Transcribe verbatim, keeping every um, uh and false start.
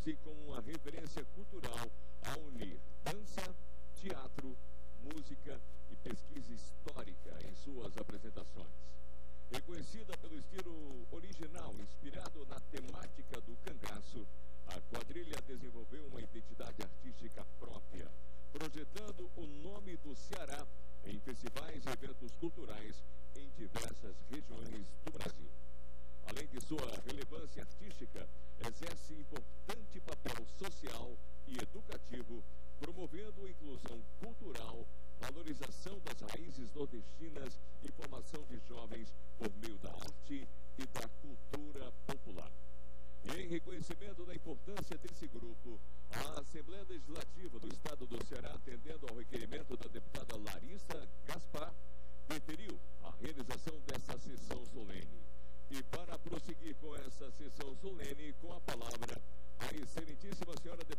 consolida-se como uma referência cultural a unir dança, teatro, música e pesquisa histórica em suas apresentações. Reconhecida pelo estilo original inspirado na temática do cangaço, a quadrilha desenvolveu uma identidade artística própria, projetando o nome do Ceará em festivais e eventos culturais em diversas regiões do Brasil. Além de sua relevância artística, exerce importante papel social e educativo, promovendo inclusão cultural, valorização das raízes nordestinas e formação de jovens por meio da arte e da cultura popular. E em reconhecimento da importância desse grupo, a Assembleia Legislativa do Estado do Ceará, atendendo ao requerimento da deputada Larissa Gaspar, deferiu a realização dessa sessão solene. E para prosseguir com essa sessão solene, com a palavra, a excelentíssima senhora deputada